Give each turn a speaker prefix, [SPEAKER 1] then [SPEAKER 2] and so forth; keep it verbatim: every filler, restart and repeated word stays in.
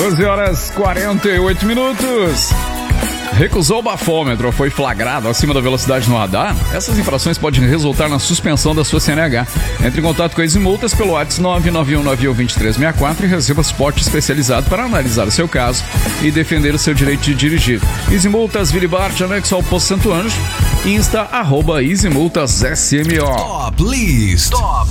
[SPEAKER 1] doze horas e quarenta e oito minutos. Recusou o bafômetro ou foi flagrado acima da velocidade no radar? Essas infrações podem resultar na suspensão da sua C N H. Entre em contato com a Easy Multas pelo WhatsApp nove nove um nove um dois três seis quatro e receba suporte especializado para analisar o seu caso e defender o seu direito de dirigir. Easy Multas, Vila Bart, anexo ao Posto Santo Anjo. Insta, arroba Easy Multas S M O.
[SPEAKER 2] Top List. Top